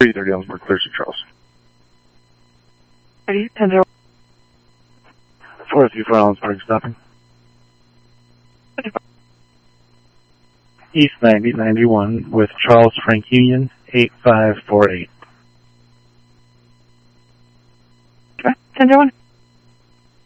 330 Ellensburg, Thursday, Charles. 10-0. 434 Ellensburg, stopping. East 9091 with Charles Frank Union, 8548. Okay, 10-1.